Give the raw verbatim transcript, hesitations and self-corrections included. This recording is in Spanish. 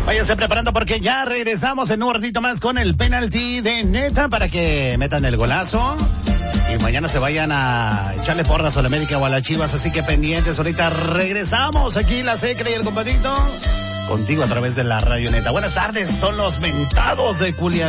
Váyanse preparando porque ya regresamos en un ratito más con el penalti de Neta para que metan el golazo. Y mañana se vayan a echarle porras a la América o a las Chivas, así que pendientes. Ahorita regresamos aquí, la Secre y el compadrito, contigo a través de la Radio Neta. Buenas tardes, son los mentados de Culiacán.